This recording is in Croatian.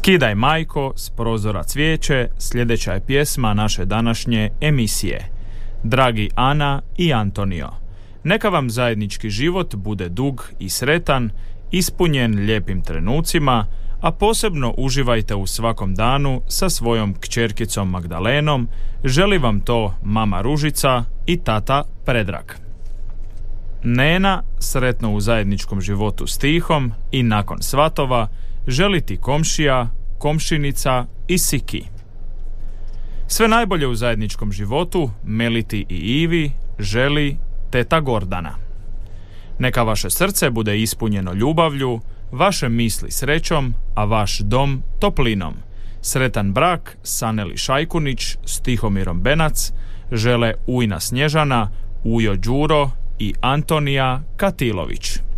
Skidaj majko s prozora cvijeće, sljedeća je pjesma naše današnje emisije. Dragi Ana i Antonio, neka vam zajednički život bude dug i sretan, ispunjen lijepim trenucima, a posebno uživajte u svakom danu sa svojom kćerkicom Magdalenom. Želi vam to mama Ružica i tata Predrag. Nena, sretno u zajedničkom životu s Tihom i nakon svatova, želi ti komšija, komšinica i Siki. Sve najbolje u zajedničkom životu Meliti i Ivi želi teta Gordana. Neka vaše srce bude ispunjeno ljubavlju, vaše misli srećom, a vaš dom toplinom. Sretan brak Saneli Šajkunić s Tihomirom Benac žele Ujna Snježana, Ujo Đuro i Antonija Katilović.